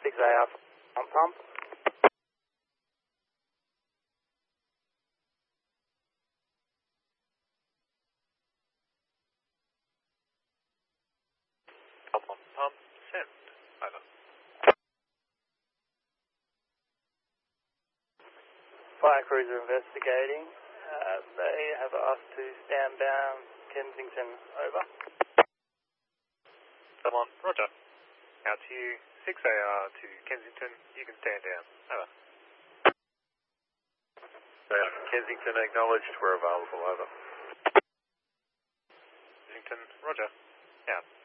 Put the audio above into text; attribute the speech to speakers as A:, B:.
A: 6AR on pump.
B: Up on pump, send. Over.
A: Fire crews are investigating. They have asked to stand down Kensington. Over.
B: Come on, roger. Out to you, 6AR to Kensington, you can stand down. Over.
C: Kensington acknowledged, we're available. Over.
B: Kensington, roger. Out.